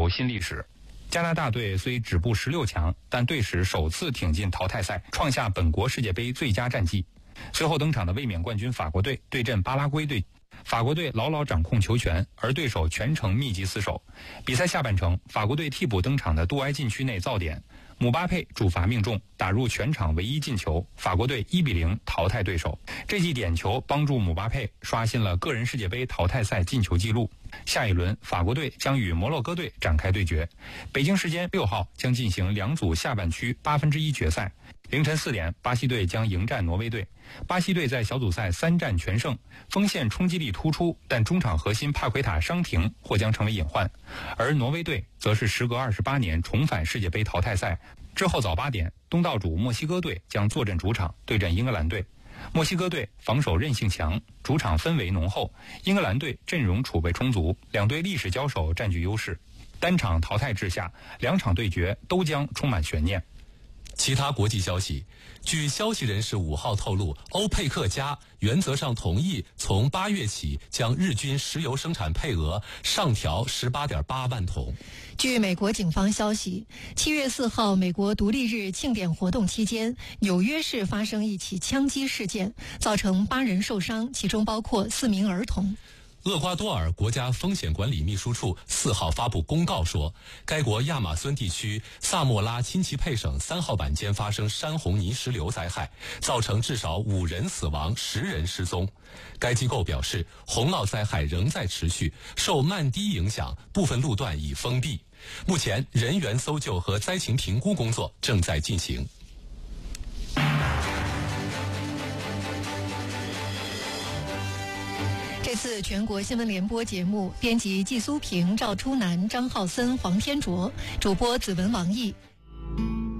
球新历史。加拿大队虽止步16强，但队史首次挺进淘汰赛，创下本国世界杯最佳战绩。随后登场的卫冕冠军法国队对阵巴拉圭队，法国队牢牢掌控球权，而对手全程密集死守。比赛下半程，法国队替补登场的杜埃禁区内造点，姆巴佩主罚命中，打入全场唯一进球，法国队1比0淘汰对手。这记点球帮助姆巴佩刷新了个人世界杯淘汰赛进球纪录。下一轮，法国队将与摩洛哥队展开对决。北京时间6号将进行两组下半区1/8决赛。凌晨4点，巴西队将迎战挪威队。巴西队在小组赛3战全胜，锋线冲击力突出，但中场核心帕奎塔伤停或将成为隐患。而挪威队则是时隔28年重返世界杯淘汰赛。之后早8点，东道主墨西哥队将坐镇主场对阵英格兰队。墨西哥队防守韧性强，主场氛围浓厚，英格兰队阵容储备充足，两队历史交手占据优势。单场淘汰制下，两场对决都将充满悬念。 其他国际消息，据消息人士5号透露，欧佩克加原则上同意从8月起将日均石油生产配额上调18.8万桶。 据美国警方消息，7月4号美国独立日庆典活动期间，纽约市发生一起枪击事件，造成8人受伤，其中包括4名儿童。 厄瓜多尔国家风险管理秘书处4号发布公告说，该国亚马孙地区萨莫拉钦奇佩省3号晚间发生山洪泥石流灾害，造成至少5人死亡，10人失踪。该机构表示，洪涝灾害仍在持续，受曼低影响，部分路段已封闭。目前人员搜救和灾情评估工作正在进行。 这次全国新闻联播节目，编辑季苏平、赵初南、张浩森、黄天卓，主播子文、王毅，